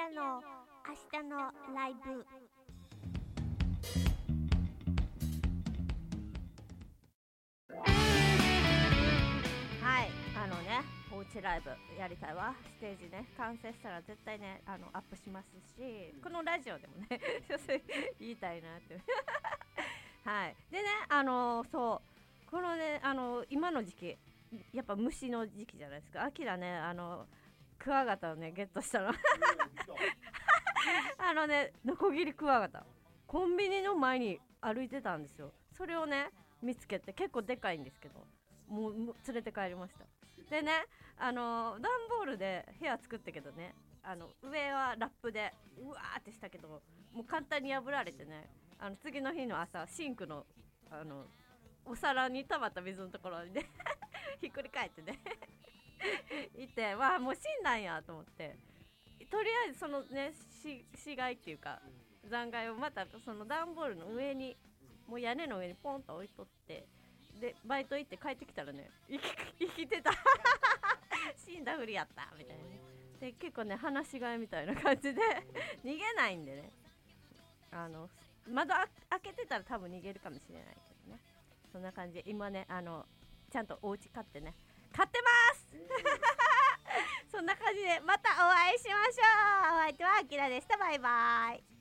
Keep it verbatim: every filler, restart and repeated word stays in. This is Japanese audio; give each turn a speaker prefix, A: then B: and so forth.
A: らの明日のライブ。はい、あのね、おうちライブやりたいわ。ステージね、完成したら絶対ね、あのアップしますし、このラジオでもね言いたいなってはい。でね、あのー、そうこのね、あのー、今の時期やっぱ虫の時期じゃないですか。秋だね、あのクワガタをねゲットしたのあのね、ノコギリクワガタ、コンビニの前に歩いてたんですよ。それをね見つけて、結構でかいんですけど、もう連れて帰りました。でね、あの段ボールで部屋作ったけどね、あの上はラップでうわーってしたけど、もう簡単に破られてね、あの次の日の朝シンクのあのお皿に溜まった水のところにねひっくり返ってねいて、わあもう死んだんやと思って、とりあえずそのね死骸っていうか残骸をまたその段ボールの上に、もう屋根の上にポンと置いとって、でバイト行って帰ってきたらね生き生きてた死んだふりやったみたいなね。で結構ね放し飼いみたいな感じで逃げないんでね、あの窓開けてたら多分逃げるかもしれないけどね。そんな感じ。今ね、あのちゃんとお家買ってね買ってますそんな感じでまたお会いしましょう。お相手はあきらでした。バイバイ。